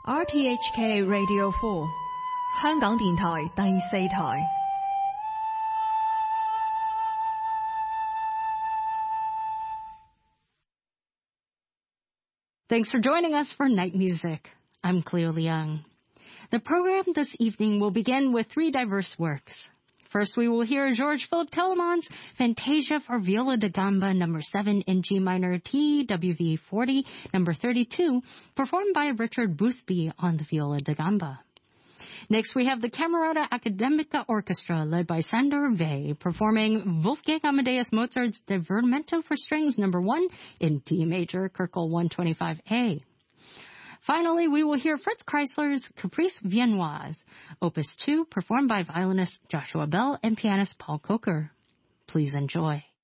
RTHK Radio 4香港電台第4台。 Thanks for joining us for Night Music. I'm Cleo Liang. The program this evening will begin with 3 diverse works. First, we will hear Georges-Philippe Telemann's Fantasia for Viola da Gamba No. 7 in G minor TWV 40 No. 32, performed by Richard Boothby on the viola da gamba. Next, we have the Camerata Academica Orchestra, led by Sandor Weil, performing Wolfgang Amadeus Mozart's Divertimento for Strings No. 1 in D major, Köchel 125A. Finally, we will hear Fritz Kreisler's Caprice Viennoise, Opus 2, performed by violinist Joshua Bell and pianist Paul Coker. Please enjoy.